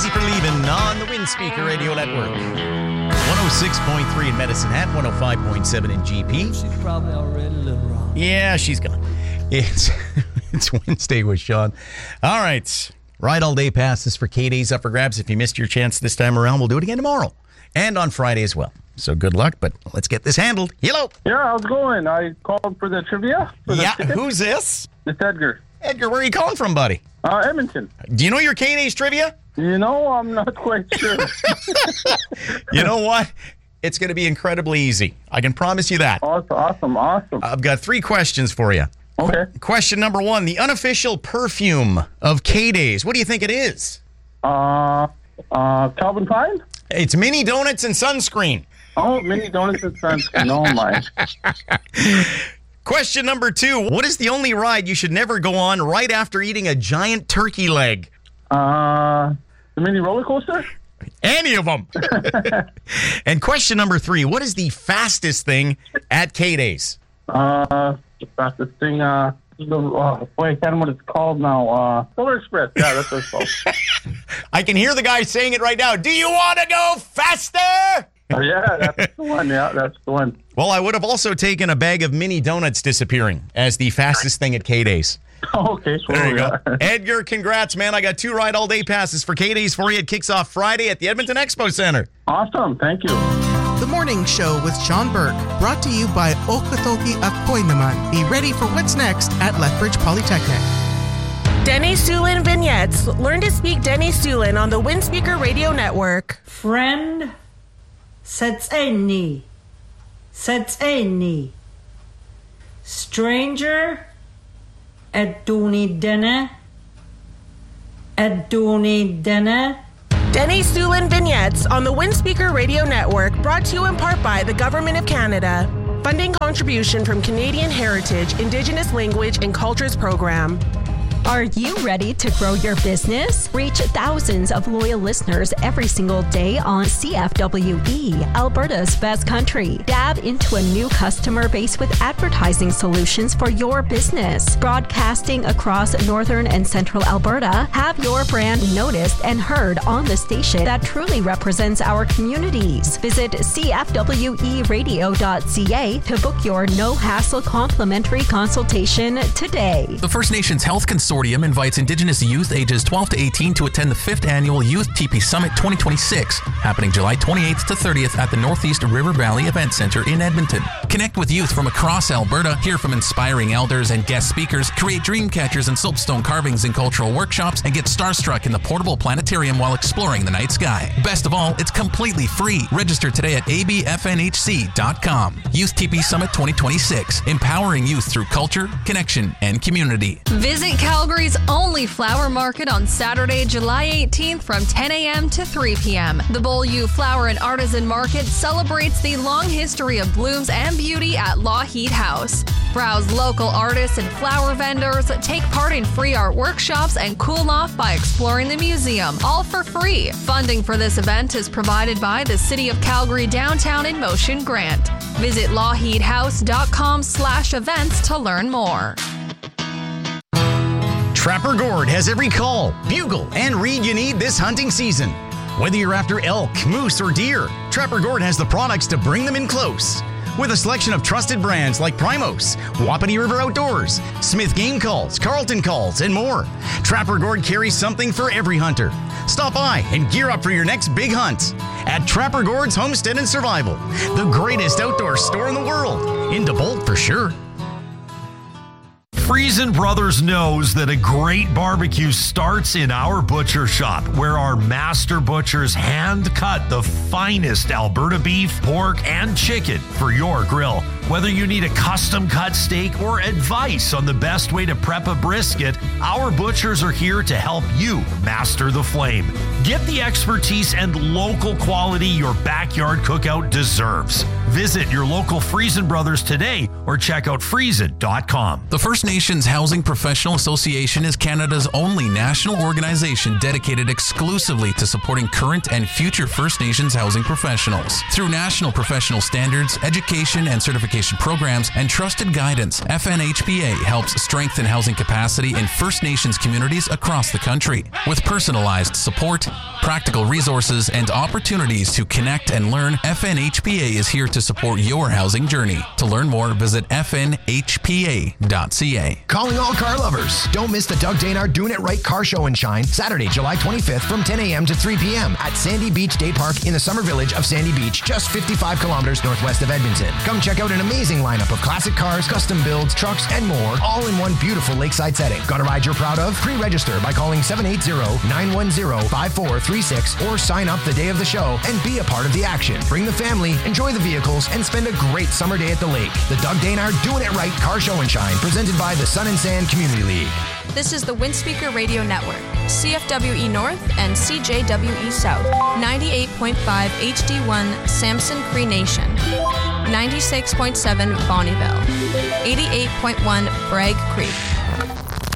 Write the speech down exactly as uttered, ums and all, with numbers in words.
Easy for Leaving on the Windspeaker Radio Network. one oh six point three in Medicine Hat, one oh five point seven in G P. She's probably already a little wrong. Yeah, she's gone. It's it's Wednesday with Sean. All right. Ride All Day passes for K-Days up for grabs. If you missed your chance this time around, we'll do it again tomorrow and on Friday as well. So good luck, but let's get this handled. Hello. Yeah, how's it going? I called for the trivia. For the Yeah, ticket. who's this? It's Edgar. Edgar, where are you calling from, buddy? Uh, Edmonton. Do you know your K-Days trivia? You know, I'm not quite sure. You know what? It's going to be incredibly easy. I can promise you that. Awesome, awesome, awesome. I've got three questions for you. Okay. Question number one, the unofficial perfume of K-Days. What do you think it is? Uh, uh, Calvin Klein? It's mini donuts and sunscreen. Oh, mini donuts and sunscreen. Oh, my. Question number two, what is the only ride you should never go on right after eating a giant turkey leg? Uh, the mini roller coaster? Any of them. And question number three, what is the fastest thing at K-Days? Uh, the fastest thing, uh, the, oh, boy, I can't remember what it's called now. Uh, Solar Express. Yeah, that's what it's called. I can hear the guy saying it right now. Do you want to go faster? Oh, yeah, that's the one. Yeah, that's the one. Well, I would have also taken a bag of mini donuts disappearing as the fastest thing at K-Days. Okay, so There you go. yeah. Edgar, congrats, man. I got two Ride All Day passes for K-Days for you. It kicks off Friday at the Edmonton Expo Center. Awesome, thank you. The Morning Show with Sean Burke, brought to you by Okatoki Akoy Naman. Be ready for what's next at Lethbridge Polytechnic. Denny Sulin Vignettes. Learn to speak Denny Sulin on the Windspeaker Radio Network. Friend, Setseni, Setseni. Stranger, Eduni Dene, Eduni Dene. Denny Sulin Vignettes on the Windspeaker Radio Network, brought to you in part by the Government of Canada. Funding contribution from Canadian Heritage, Indigenous Language and Cultures Program. Are you ready to grow your business? Reach thousands of loyal listeners every single day on C F W E, Alberta's best country. Dab into a new customer base with advertising solutions for your business. Broadcasting across northern and central Alberta, have your brand noticed and heard on the station that truly represents our communities. Visit C F W E radio dot C A to book your no-hassle complimentary consultation today. The First Nations Health Consortium invites Indigenous youth ages twelve to eighteen to attend the fifth Annual Youth Teepee Summit twenty twenty-six, happening July twenty-eighth to thirtieth at the Northeast River Valley Event Center in Edmonton. Connect with youth from across Alberta, hear from inspiring elders and guest speakers, create dream catchers and soapstone carvings and cultural workshops, and get starstruck in the portable planetarium while exploring the night sky. Best of all, it's completely free. Register today at A B F N H C dot com. Youth Teepee Summit twenty twenty-six, empowering youth through culture, connection, and community. Visit Calgary's only flower market on Saturday, July eighteenth from ten a.m. to three p.m. The Beaulieu Flower and Artisan Market celebrates the long history of blooms and beauty at Lougheed House. Browse local artists and flower vendors, take part in free art workshops, and cool off by exploring the museum, all for free. Funding for this event is provided by the City of Calgary Downtown in Motion grant. Visit lougheed house dot com slash events to learn more. Trapper Gord has every call, bugle, and reed you need this hunting season. Whether you're after elk, moose, or deer, Trapper Gord has the products to bring them in close. With a selection of trusted brands like Primos, Wapiti River Outdoors, Smith Game Calls, Carlton Calls, and more, Trapper Gord carries something for every hunter. Stop by and gear up for your next big hunt at Trapper Gord's Homestead and Survival, the greatest outdoor store in the world. In DeBolt for sure. Friesen Brothers knows that a great barbecue starts in our butcher shop, where our master butchers hand cut the finest Alberta beef, pork, and chicken for your grill. Whether you need a custom cut steak or advice on the best way to prep a brisket, our butchers are here to help you master the flame. Get the expertise and local quality your backyard cookout deserves. Visit your local Friesen Brothers today or check out friesen dot com. The First Nations Housing Professional Association is Canada's only national organization dedicated exclusively to supporting current and future First Nations housing professionals. Through national professional standards, education and certification programs, and trusted guidance, F N H P A helps strengthen housing capacity in First Nations communities across the country. With personalized support, practical resources, and opportunities to connect and learn, F N H P A is here to support your housing journey. To learn more, visit f n h p a dot c a. Calling all car lovers. Don't miss the Doug Daynard Doing It Right Car Show and Shine, Saturday, July twenty-fifth from ten a.m. to three p.m. at Sandy Beach Day Park in the summer village of Sandy Beach, just fifty-five kilometers northwest of Edmonton. Come check out an amazing lineup of classic cars, custom builds, trucks, and more, all in one beautiful lakeside setting. Got a ride you're proud of? Pre-register by calling seven eight zero, nine one zero, five four three six or sign up the day of the show and be a part of the action. Bring the family, enjoy the vehicles, and spend a great summer day at the lake. The Doug Daynard Doing It Right Car Show and Shine, presented by the Sun and Sand Community League. This is the Windspeaker Radio Network, C F W E North and C J W E South, ninety-eight point five H D one Samson Cree Nation, ninety-six point seven Bonnieville, eighty-eight point one Bragg Creek,